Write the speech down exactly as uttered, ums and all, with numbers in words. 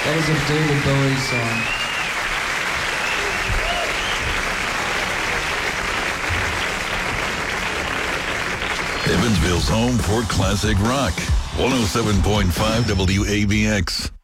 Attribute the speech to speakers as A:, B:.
A: That was a David Bowie song.
B: Evansville's home for classic rock. one oh seven point five W A B X.